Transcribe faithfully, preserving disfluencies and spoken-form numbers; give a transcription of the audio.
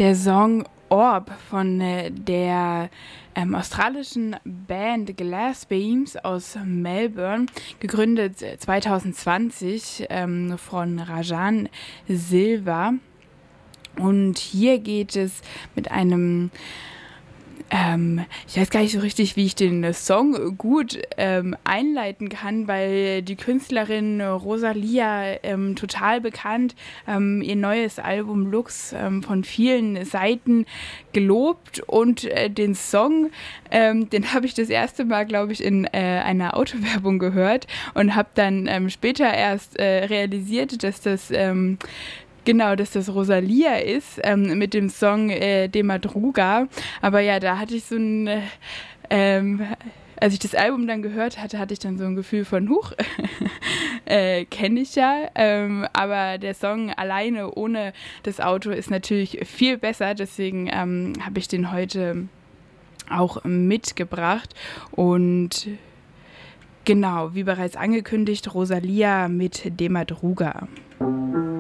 Der Song Orb von äh, der ähm, australischen Band Glass Beams aus Melbourne, gegründet äh, zwanzig zwanzig ähm, von Rajan Silva. Und hier geht es mit einem, ähm, ich weiß gar nicht so richtig, wie ich den äh, Song gut ähm, einleiten kann, weil die Künstlerin Rosalia ähm, total bekannt, ähm, ihr neues Album Lux ähm, von vielen Seiten gelobt und äh, den Song, ähm, den habe ich das erste Mal, glaube ich, in äh, einer Autowerbung gehört und habe dann ähm, später erst äh, realisiert, dass das ähm, Genau, dass das Rosalia ist, ähm, mit dem Song äh, De Madruga. Aber ja, da hatte ich so ein, äh, ähm, als ich das Album dann gehört hatte, hatte ich dann so ein Gefühl von, huch, äh, kenne ich ja. Ähm, aber der Song alleine ohne das Auto ist natürlich viel besser. Deswegen ähm, habe ich den heute auch mitgebracht. Und genau, wie bereits angekündigt, Rosalia mit De Madruga.